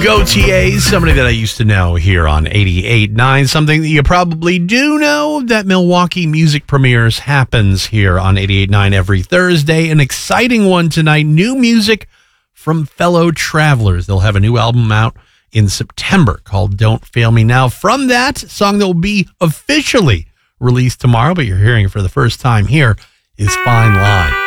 Gautier, somebody that I used to know here on 88.9. Something that you probably do know, that Milwaukee Music Premieres happens here on 88.9 every Thursday. An exciting one tonight. New music from Fellow Travelers. They'll have a new album out in September called Don't Fail Me Now. From that song that will be officially released tomorrow, but you're hearing it for the first time here, is Fine Line.